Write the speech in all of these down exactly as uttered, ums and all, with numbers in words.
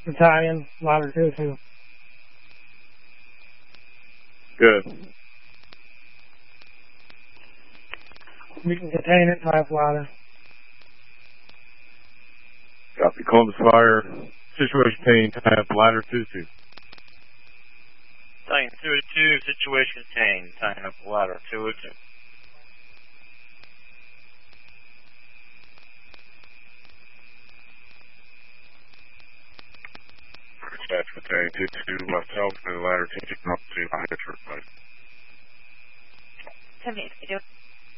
Battalion, ladder two two. Good. We can contain it, type ladder. Copy. Columbus Fire. Situation contained. Type ladder two two. Battalion two oh two, situation contained. Tying up ladder two oh two. Dispatch Battalion two two, myself, and ladder two two, not to my head short body. seventy-eight, I do.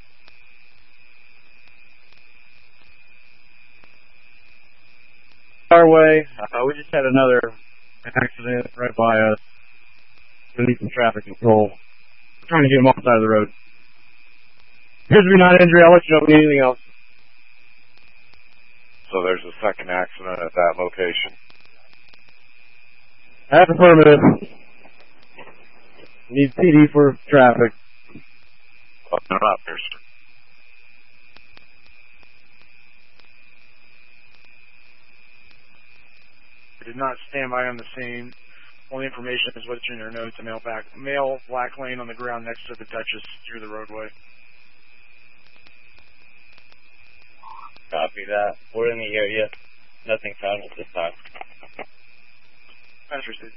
Our way, uh, we just had another accident right by us. We need some traffic control. We're trying to get him off the side of the road. Appears to be not injury. I'll let you know if we need anything else. So there's a second accident at that location. That's affirmative. Need P D for traffic. Oh, no, not there, sir. Did not stand by on the scene. Only information is what's in your notes. A male back, male black lane on the ground next to the Duchess through the roadway. Copy that. We're in the area. Nothing found at this time. That's received.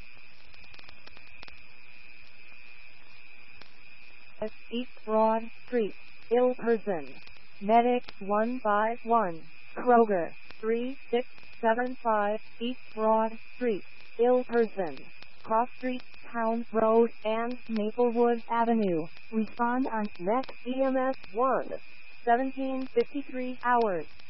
East Broad Street, ill person. Medic one five one, Kroger, three six seven five, East Broad Street, ill person. Cross Street, Town Road, and Maplewood Avenue. Respond on next E M S one, seventeen fifty-three hours.